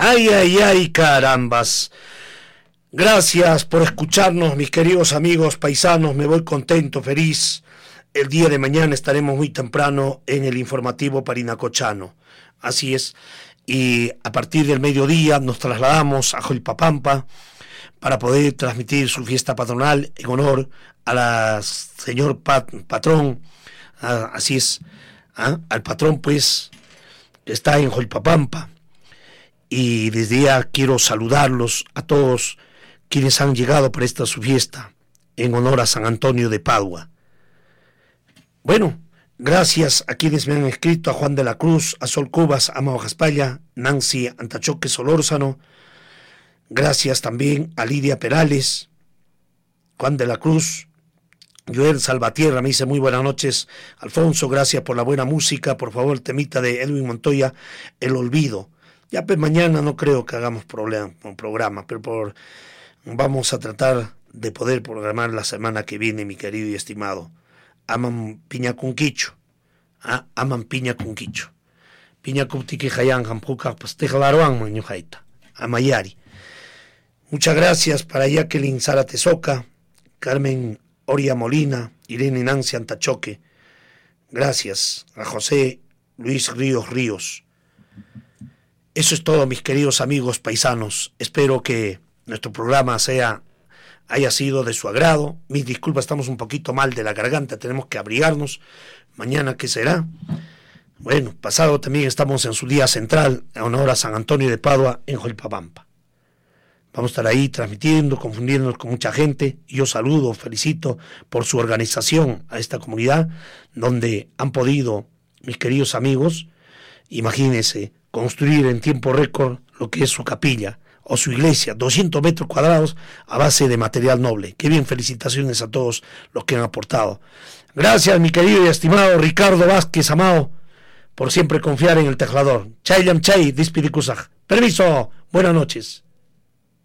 Ay, ay, ay, carambas. Gracias por escucharnos, mis queridos amigos paisanos. Me voy contento, feliz. El día de mañana estaremos muy temprano en el informativo Parinacochano. Así es. Y a partir del mediodía nos trasladamos a Joypapampa para poder transmitir su fiesta patronal en honor a la señor patrón. Así es. Al patrón, pues, que está en Joypapampa. Y desde ya quiero saludarlos a todos quienes han llegado para esta su fiesta en honor a San Antonio de Padua. Bueno, gracias a quienes me han escrito, a Juan de la Cruz, a Sol Cubas, a Mao Jaspalla, Nancy Antachoque Solórzano. Gracias también a Lidia Perales, Juan de la Cruz, Joel Salvatierra me dice muy buenas noches. Alfonso, gracias por la buena música. Por favor, el temita de Edwin Montoya, El Olvido. Ya pues mañana no creo que hagamos programa, pero vamos a tratar de poder programar la semana que viene, mi querido y estimado. Aman piña con quicho. Aman piña con quicho. Piña cuptiqui hayan jampuca pastejalaroan mañujaita. Amayari. Muchas gracias para Jacqueline Sara Tezoca, Carmen Oria Molina, Irene Nancy Antachoque. Gracias a José Luis Ríos. Eso es todo, mis queridos amigos paisanos. Espero que nuestro programa haya sido de su agrado. Mis disculpas, estamos un poquito mal de la garganta, tenemos que abrigarnos. Mañana, ¿qué será? Bueno, pasado también estamos en su día central, en honor a San Antonio de Padua, en Joypapampa. Vamos a estar ahí transmitiendo, confundiéndonos con mucha gente. Yo saludo, felicito por su organización a esta comunidad, donde han podido, mis queridos amigos, imagínense, construir en tiempo récord lo que es su capilla o su iglesia, 200 metros cuadrados a base de material noble. Qué bien, felicitaciones a todos los que han aportado. Gracias, mi querido y estimado Ricardo Vázquez Amao, por siempre confiar en el teclador. Chaylam Chay, Dispidicusaj. Permiso, buenas noches.